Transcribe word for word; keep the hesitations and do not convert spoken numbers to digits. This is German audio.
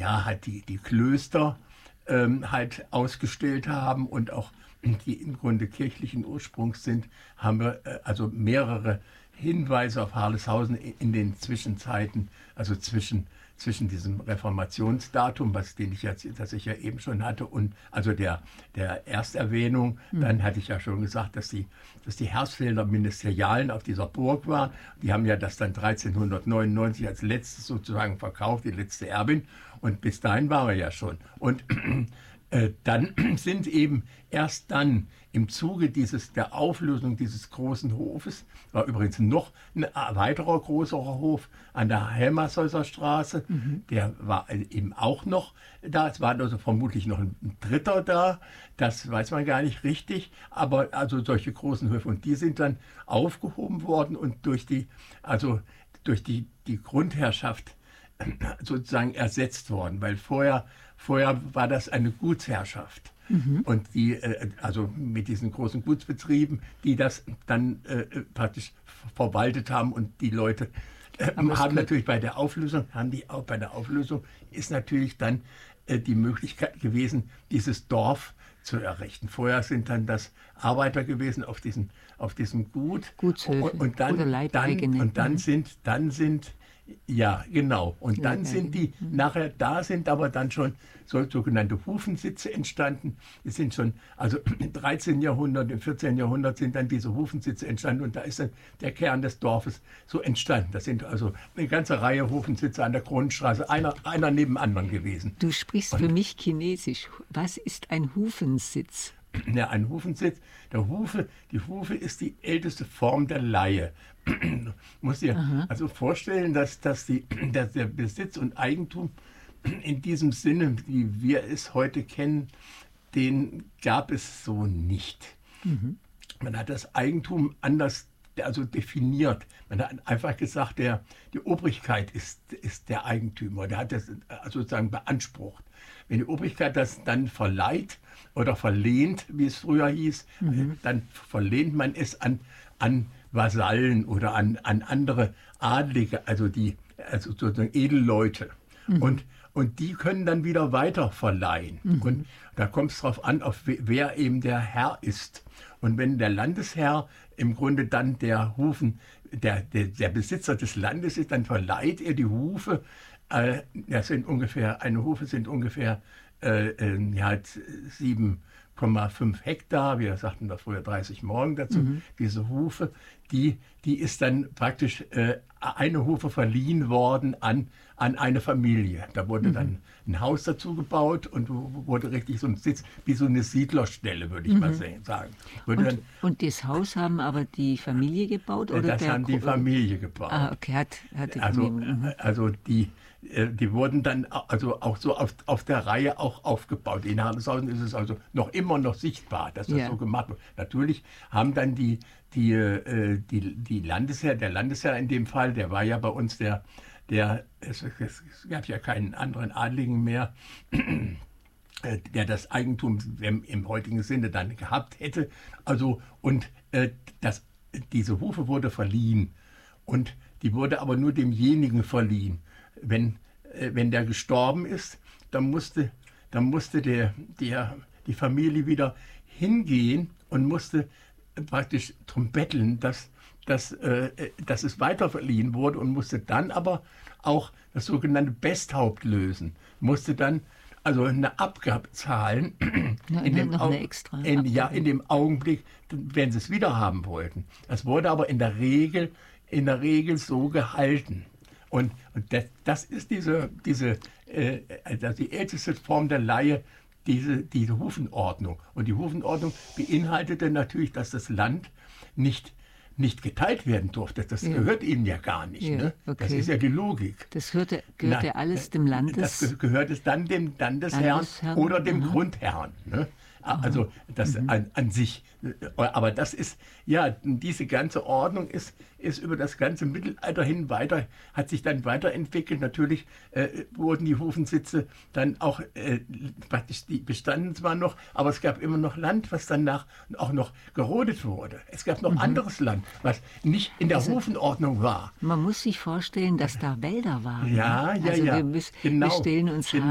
ja, halt die, die Klöster ähm, halt ausgestellt haben und auch die im Grunde kirchlichen Ursprungs sind, haben wir äh, also mehrere Hinweise auf Harleshausen in, in den Zwischenzeiten, also zwischen zwischen diesem Reformationsdatum, was den ich jetzt, das ich ja eben schon hatte, und also der der Ersterwähnung. Mhm. Dann hatte ich ja schon gesagt, dass die dass die Hersfelder Ministerialen auf dieser Burg waren. Die haben ja das dann dreizehnhundertneunundneunzig als letztes sozusagen verkauft, die letzte Erbin. Und bis dahin waren wir ja schon. Und äh, dann sind eben erst dann im Zuge dieses, der Auflösung dieses großen Hofes, war übrigens noch ein weiterer großer Hof an der Helmershäuser Straße, mhm. der war eben auch noch da. Es war also vermutlich noch ein dritter da, das weiß man gar nicht richtig, aber also solche großen Höfe, und die sind dann aufgehoben worden und durch die, also durch die, die Grundherrschaft sozusagen ersetzt worden, weil vorher, vorher war das eine Gutsherrschaft. Mhm. Und die, also mit diesen großen Gutsbetrieben, die das dann äh, praktisch verwaltet haben, und die Leute äh, haben natürlich bei der Auflösung, haben die auch bei der Auflösung ist natürlich dann äh, die Möglichkeit gewesen, dieses Dorf zu errichten. Vorher sind dann das Arbeiter gewesen auf diesem, auf diesem Gut. Gutshöfe und, und dann, oder Leibeigene. Dann, und dann sind, dann sind Ja, genau. Und dann sind die, nachher, da sind aber dann schon so, sogenannte Hufensitze entstanden. Es sind schon, also im dreizehnten Jahrhundert, im vierzehnten Jahrhundert sind dann diese Hufensitze entstanden, und da ist dann der Kern des Dorfes so entstanden. Das sind also eine ganze Reihe Hufensitze an der Kronenstraße, einer, einer neben dem anderen gewesen. Du sprichst und, für mich Chinesisch. Was ist ein Hufensitz? Ja, ein Hufensitz, der Hufe, die Hufe ist die älteste Form der Leihe. Du musst dir Aha. also vorstellen, dass, dass, die, dass der Besitz und Eigentum in diesem Sinne, wie wir es heute kennen, den gab es so nicht. Mhm. Man hat das Eigentum anders also definiert. Man hat einfach gesagt, der, die Obrigkeit ist, ist der Eigentümer. Der hat das sozusagen beansprucht. Wenn die Obrigkeit das dann verleiht oder verlehnt, wie es früher hieß, mhm. dann verlehnt man es an, an Vasallen oder an, an andere Adlige, also die also sozusagen Edelleute. Mhm. Und, und die können dann wieder weiter verleihen. Mhm. Und da kommt es darauf an, auf wer eben der Herr ist. Und wenn der Landesherr im Grunde dann der Hufen, der, der, der Besitzer des Landes ist, dann verleiht er die Hufe. Äh, das sind ungefähr, eine Hufe sind ungefähr äh, äh, ja, sieben Komma fünf Hektar, wir sagten da früher dreißig Morgen dazu, mhm. diese Hufe, die, die ist dann praktisch äh, eine Hufe verliehen worden an, an eine Familie. Da wurde mhm. dann ein Haus dazu gebaut und wurde richtig so ein Sitz, wie so eine Siedlerstelle, würde ich mhm. mal sagen. Wurde und, dann, und das Haus haben aber die Familie gebaut? Oder das der haben die Familie gebaut. Ah, okay, hat, hat die also, Familie. Mhm. also die Die wurden dann also auch so auf, auf der Reihe auch aufgebaut. In Harleshausen ist es also noch immer noch sichtbar, dass das ja. so gemacht wird. Natürlich haben dann die, die, die, die Landesherr, der Landesherr in dem Fall, der war ja bei uns der, der es, es gab ja keinen anderen Adligen mehr, der das Eigentum im, im heutigen Sinne dann gehabt hätte. Also, und äh, das, diese Hufe wurde verliehen. Und die wurde aber nur demjenigen verliehen. Wenn, äh, wenn der gestorben ist, dann musste, dann musste der, der, die Familie wieder hingehen und musste praktisch drum betteln, dass, dass, äh, dass es weiter verliehen wurde, und musste dann aber auch das sogenannte Besthaupt lösen. Musste dann also eine Abgabe zahlen, ja, in, dem noch Au- eine extra in, ja, in dem Augenblick, wenn sie es wieder haben wollten. Das wurde aber in der Regel, in der Regel so gehalten. Und, und das, das ist diese, diese äh, also die älteste Form der Leihe, diese, diese Hufenordnung. Und die Hufenordnung beinhaltete natürlich, dass das Land nicht, nicht geteilt werden durfte. Das ja. gehört ihnen ja gar nicht. Ja, ne? okay. Das ist ja die Logik. Das hörte, gehörte Na, alles dem Landes... Das gehört es dann dem Landesherrn, Landesherrn oder dem aha. Grundherrn. Ne? Also das mhm. an, an sich. Aber das ist, ja, diese ganze Ordnung ist, ist über das ganze Mittelalter hin weiter, hat sich dann weiterentwickelt. Natürlich äh, wurden die Hufensitze dann auch, äh, praktisch, die bestanden zwar noch, aber es gab immer noch Land, was danach auch noch gerodet wurde. Es gab noch mhm. anderes Land, was nicht in der also, Hufenordnung war. Man muss sich vorstellen, dass da Wälder waren. Ja, ja, also ja. Wir, bis, genau. wir stellen uns genau.